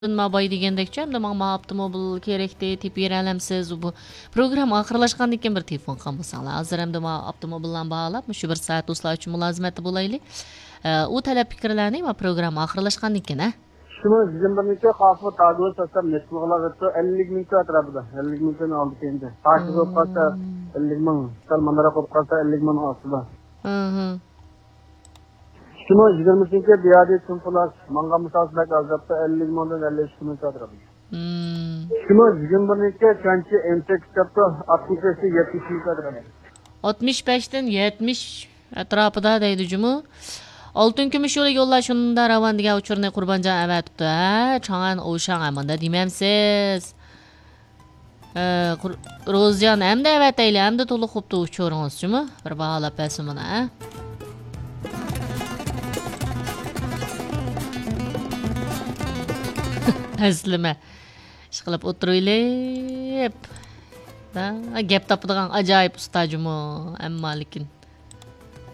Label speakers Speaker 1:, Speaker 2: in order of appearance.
Speaker 1: Mabay degandekçi hem de mağma avtomobil kerekti tip yerelemsiz bu program ahırlaşkan diken bir telefon kalmasanlar. Hazır hem de ma avtomobillan bağlap şu bir saat uslar üçün mülazimeti bulaylı. O talep fikirlerini ma program ahırlaşkan diken ha.
Speaker 2: Şunu bizim birlikte kafı tağılı tasam netliğine gitti 50 minut atrafında 50 minutun aldı kendi. Takip kopkasa 50 min, salmanlara kopkasa 50 min aslında. Şunu 20 minutke biade sınıflar manga misasdak azapta 50 minutun 50 minut atrafında. Şunu bizim birlikte çançı emtek kitapta 65'te 70 minut atrafında.
Speaker 1: 65'ten 70 atrapıda deydi cumu. Altın kümüş yolu yolla şununda ravan diye uçurunu kurbancan evet tuttu ha. Çağan oğuşan amanda dememsiz. Rozcan hem de evet eyle hem de tolu kuptu uçurunuz cumu. Bir bağla pesumuna ha. Aslime. Şıkılıp oturuyup. Gep tapıdığın acayip ustacımı. Emma likin.